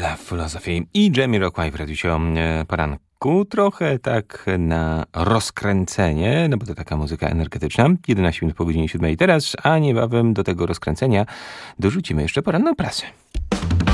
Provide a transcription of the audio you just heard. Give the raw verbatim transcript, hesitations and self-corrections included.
Love Philosophy i Jamiroquai w Radiu Poranku. Trochę tak na rozkręcenie, no bo to taka muzyka energetyczna. jedenaście minut po godzinie siódmej teraz, a niebawem do tego rozkręcenia dorzucimy jeszcze poranną prasę.